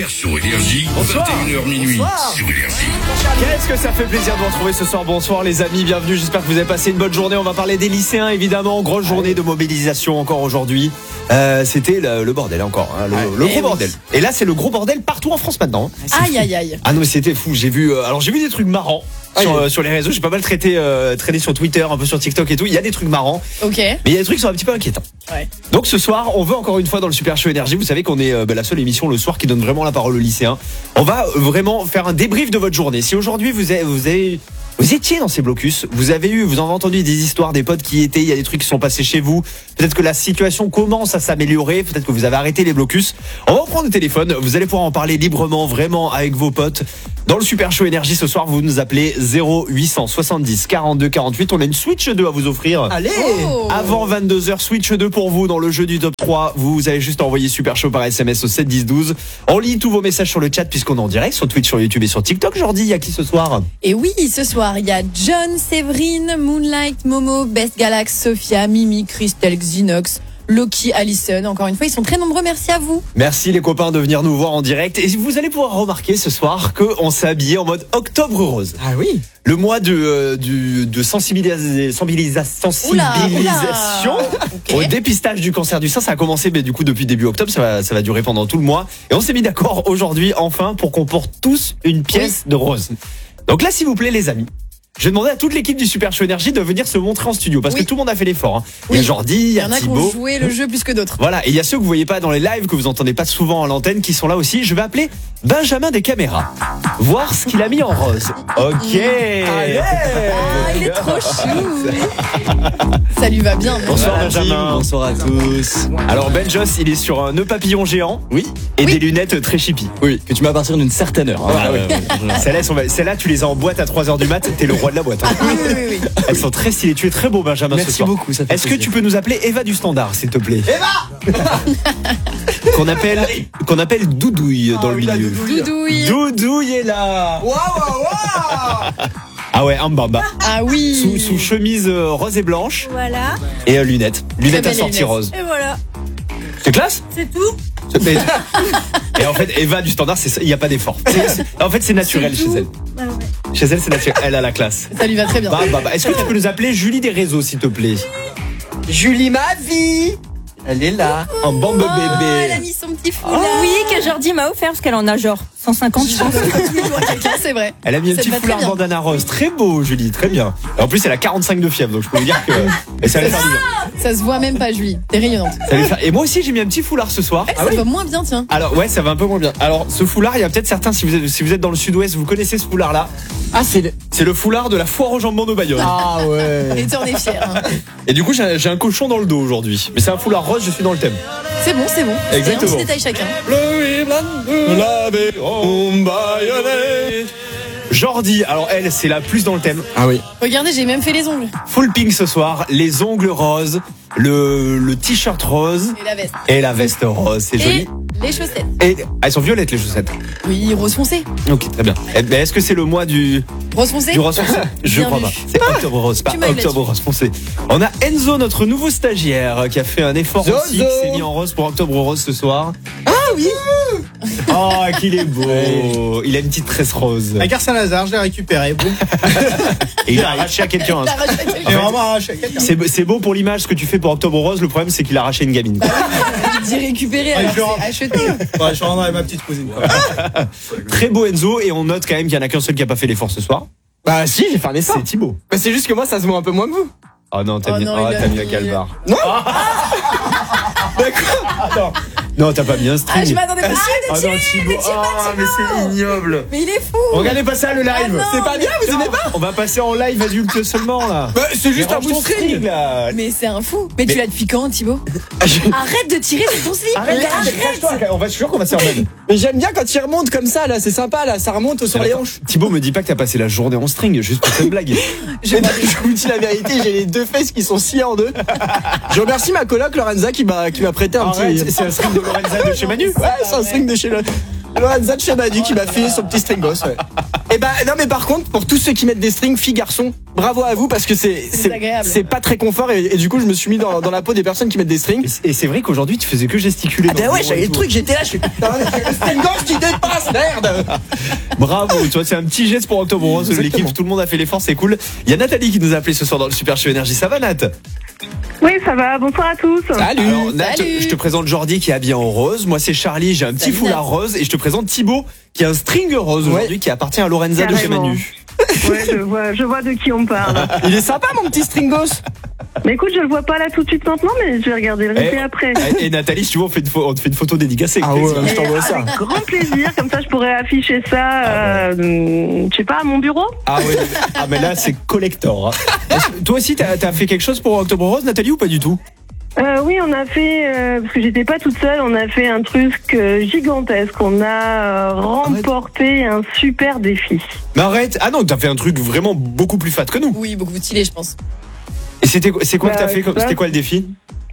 hier sur Énergie. Bonsoir. 21h minuit sur Énergie. Qu'est-ce que ça fait plaisir de vous retrouver ce soir. Bonsoir les amis, bienvenue. J'espère que vous avez passé une bonne journée. On va parler des lycéens évidemment. Grosse journée de mobilisation encore aujourd'hui. C'était le bordel encore, hein, le gros bordel. Et là c'est le gros bordel partout en France maintenant. Aïe aïe aïe. Ah non mais c'était fou. J'ai vu des trucs marrants. Sur les réseaux, j'ai pas mal traîné sur Twitter, un peu sur TikTok et tout. Il y a des trucs marrants. Ok. Mais il y a des trucs qui sont un petit peu inquiétants. Ouais. Donc ce soir, on veut encore une fois dans le Super Show Énergie. Vous savez qu'on est la seule émission le soir qui donne vraiment la parole aux lycéens. On va vraiment faire un débrief de votre journée. Si aujourd'hui vous étiez dans ces blocus, vous avez entendu des histoires des potes qui étaient, il y a des trucs qui sont passés chez vous. Peut-être que la situation commence à s'améliorer. Peut-être que vous avez arrêté les blocus. On va prendre le téléphone. Vous allez pouvoir en parler librement, vraiment avec vos potes. Dans le Super Show Énergie ce soir, vous nous appelez 0870 42 48. On a une Switch 2 à vous offrir. Allez. Avant 22h, Switch 2 pour vous dans le jeu du top 3. Vous avez juste envoyé Super Show par SMS au 7 10 12. On lit tous vos messages sur le chat puisqu'on est en direct sur Twitch, sur YouTube et sur TikTok. Jordi, il y a qui ce soir? Et oui, ce soir, il y a John, Séverine, Moonlight, Momo, Best Galax, Sophia, Mimi, Christelle, Xinox, Loki, Allison. Encore une fois, ils sont très nombreux. Merci à vous. Merci les copains de venir nous voir en direct. Et vous allez pouvoir remarquer ce soir qu'on s'est habillé en mode Octobre Rose. Ah oui. Le mois de sensibilisation Okay. au dépistage du cancer du sein. Ça a commencé du coup depuis début octobre. Ça va durer pendant tout le mois. Et on s'est mis d'accord aujourd'hui enfin pour qu'on porte tous une pièce de rose. Donc là, s'il vous plaît les amis, je vais demander à toute l'équipe du Super Show Énergie de venir se montrer en studio parce que tout le monde a fait l'effort. Hein. Il y a Jordi, il y a en a qui ont Thibaut. joué le jeu plus que d'autres. Voilà, et il y a ceux que vous voyez pas dans les lives, que vous entendez pas souvent à l'antenne, qui sont là aussi. Je vais appeler Benjamin des caméras. Voir ce qu'il a mis en rose. Ok. Ah, il est trop chou. Ça lui va bien. Bonsoir Voilà, Benjamin. team. Bonsoir à tous. Alors Benjos, il est sur un nœud papillon géant. Oui. Et des lunettes très chippy. Oui, que tu mets à partir d'une certaine heure. Ah ouais. Celle-là, tu les as en boîte à 3h du mat, t'es le roi de la boîte. Hein. Oui. Elles sont très stylées. Tu es très beau, Benjamin. Merci ce soir. beaucoup. Ça fait Est-ce que plaisir. tu peux nous appeler Eva du Standard, s'il te plaît? Eva qu'on appelle Doudouille dans le milieu. Doudouille. Doudouille est là. Ah ouais, un bamba. Ah oui. Sous chemise rose et blanche Voilà, et lunettes. Lunettes belle assorties lunettes. rose. et voilà, C'est classe. c'est tout. Et en fait, Eva du Standard, il n'y a pas d'effort. En fait, c'est naturel chez elle. Ah ouais. Chez elle, c'est naturel. Elle a la classe. Ça lui va très bien. Bah. Est-ce que tu peux nous appeler Julie des réseaux, s'il te plaît? Julie, ma vie. Elle est là. Un bambe Oh, elle a bébé. mis son petit foulard. Oui, que Jordi m'a offert parce qu'elle en a genre 150, je pense. C'est vrai. Elle a mis un Ça petit te va très foulard bien. bandana rose. Très beau, Julie. Très bien. Et en plus, elle a 45 de fièvre. Donc, je peux vous dire que. Et ça va faire du bien. Ça se voit même pas, Julie. T'es rayonnante. Ça va faire- Et moi aussi, j'ai mis un petit foulard ce soir. Ça va moins bien, tiens. Alors, ouais, ça va un peu moins bien. Alors, ce foulard, il y a peut-être certains, si vous êtes dans le sud-ouest, vous connaissez ce foulard-là. Ah, c'est C'est le foulard de la foire aux jambons de Bayonne. Ah ouais. Et tu en es fier. Hein. Et du coup, j'ai un cochon dans le dos aujourd'hui. Mais c'est un foulard rose, je suis dans le thème. C'est bon, c'est bon. Exactement. Et un petit détail chacun. Jordi, alors elle, c'est la plus dans le thème. Ah oui. Regardez, j'ai même fait les ongles. Full pink ce soir, les ongles roses, le t-shirt rose Et la veste. et la veste rose. C'est joli. Et les chaussettes. Et elles sont violettes les chaussettes. Oui, rose foncé. Ok, très bien. Mais est-ce que c'est le mois du Rose foncé. rose foncé? Je Bien crois vu. pas. C'est octobre rose, pas Tu m'as eu octobre rose foncé. On a Enzo, notre nouveau stagiaire, qui a fait un effort Zozo. aussi, qui s'est mis en rose pour octobre rose ce soir. Ah oui. Oh, qu'il est beau. Il a une petite tresse rose. Avec Saint-Lazare, je l'ai récupéré. Boum. Et il a arraché à quelqu'un. hein. La rachète à quelqu'un. J'ai vraiment arraché à quelqu'un. C'est beau pour l'image ce que tu fais pour octobre rose. Le problème, c'est qu'il a arraché une gamine. Il dit récupérer, Ouais, alors je le rends. c'est acheté. Ouais, je rendrai ma petite cousine. Très beau Enzo, et on note quand même qu'il y en a qu'un seul qui a pas fait l'effort ce soir. Bah si, j'ai fait un effort. C'est Thibaut. Bah, c'est juste que moi, ça se voit un peu moins que vous. Oh non, t'as Oh mis, non, il a t'as mis mis- un calbar. Non. Non, t'as pas mis un Ah, string. je m'attendais pas. Ah non, Thibaut. Ah, mais c'est ignoble. Mais il est fou. Regardez pas ça le live. Ah non. C'est pas bien, vous aimez pas? On va passer en live adulte seulement là. Bah, c'est juste Mais un range bout de ton string. là. Mais c'est un fou. Mais tu l'as depuis quand, Thibaut? Ah, Arrête de tirer sur ton slip. Arrête, cache-toi. On va sûr qu'on va se faire mal. Mais j'aime bien quand il remonte comme ça, là, c'est sympa, là, ça remonte sur les hanches. Thibaut me dit pas que t'as passé la journée en string juste pour cette blague. Je vous dis la vérité, j'ai les deux fesses qui sont sciées en deux. Je remercie ma coloc Lorenza qui m'a prêté un Arrête, petit. c'est un string de Lorenza de chez Manu. Ouais, c'est un string de chez le. Lorenza Chabadu qui m'a filé son petit stringos. Ouais. Et bah non mais par contre pour tous ceux qui mettent des strings filles garçons, bravo à vous parce que c'est pas très confort et du coup je me suis mis dans la peau des personnes qui mettent des strings. Et c'est vrai qu'aujourd'hui tu faisais que gesticuler. Ah bah ouais, j'avais le truc, j'étais là, je fais putain, j'ai le stringos qui dépasse, merde. Bravo, tu vois, c'est un petit geste pour Octobre Rose de l'équipe, tout le monde a fait l'effort, c'est cool. Il y a Nathalie qui nous a appelé ce soir dans le Super Show Énergie. Ça va Nat? Oui, ça va. Bonsoir à tous. Salut. Alors, Nat, Salut. je te présente Jordi qui est habillé en rose. Moi, c'est Charlie, j'ai un petit Salut, foulard Nat. rose. Et je te présente Thibaut qui a un string rose aujourd'hui qui appartient à Lorenza de chez Carrément. Manu. Ouais, je vois de qui on parle. Il est sympa mon petit stringos. Mais écoute, je le vois pas là tout de suite maintenant, mais je vais regarder le replay après. Et Nathalie, si tu veux, on te fait une photo dédicacée. Ah ouais, je t'envoie ça. Avec grand plaisir, comme ça je pourrais afficher ça, je sais pas, à mon bureau. Ah ouais. Ah mais là, c'est collector. Hein. Toi aussi, t'as fait quelque chose pour Octobre Rose, Nathalie, ou pas du tout? Oui, on a fait, parce que j'étais pas toute seule, on a fait un truc gigantesque. On a remporté un super défi. Mais arrête. Ah non, t'as fait un truc vraiment beaucoup plus fat que nous. Oui, beaucoup stylé, je pense. Et c'est quoi que t'as fait? ça. C'était quoi le défi?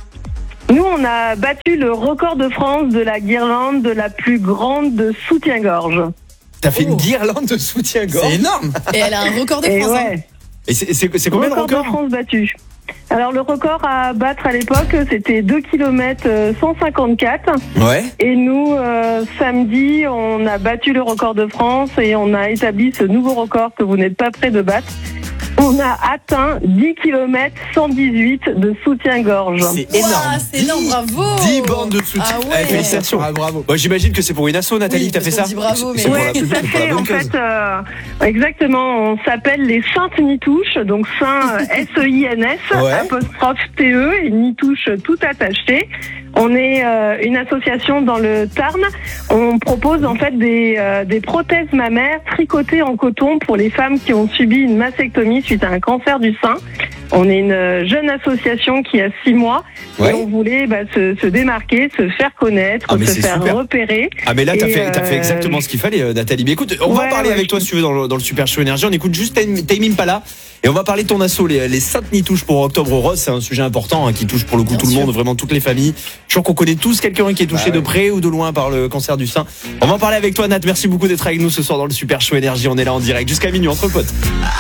Nous, on a battu le record de France de la guirlande de la plus grande soutien-gorge. T'as fait une guirlande de soutien-gorge. C'est énorme. Et elle a un record de Et France. hein. ouais. Et c'est combien le record? de France battu. Alors, le record à battre à l'époque, c'était 2 km 154. Ouais. Et nous, samedi, on a battu le record de France et on a établi ce nouveau record que vous n'êtes pas près de battre. On a atteint 10 km 118 de soutien-gorge. C'est énorme. Ouah, c'est énorme, bravo. 10 bandes de soutien. Ah ouais. Allez, félicitations. Ah, bravo. Bon, j'imagine que c'est pour une asso, Nathalie, Oui, que t'as fait parce ça. qu'on dit bravo, mais- C'est pour Ouais, la- tout à c'est pour la fait. bonne En cause. fait, exactement, on s'appelle les Saintes Nitouches, donc Saint S-E-I-N-S, Ouais. apostrophe T-E, et Nitouche tout attaché. On est une association dans le Tarn. On propose en fait des prothèses mammaires tricotées en coton pour les femmes qui ont subi une mastectomie suite à un cancer du sein. On est une jeune association qui a 6 mois Ouais. et on voulait se démarquer, se faire connaître, Ah, mais se c'est faire super. repérer. Ah mais là t'as Et, fait exactement ce qu'il fallait, Nathalie. Mais écoute, on va en Ouais, parler ouais, avec toi je- si tu veux dans le Super Show Énergie. On écoute juste Time Impala et on va parler de ton asso, les Saintes Nitouches pour Octobre Rose. C'est un sujet important qui touche pour le coup Bien tout le sûr. monde, vraiment toutes les familles. Je crois qu'on connaît tous quelqu'un qui est touché de près ou de loin par le cancer du sein. On va en parler avec toi, Nat. Merci beaucoup d'être avec nous ce soir dans le Super Show Énergie. On est là en direct jusqu'à minuit entre potes.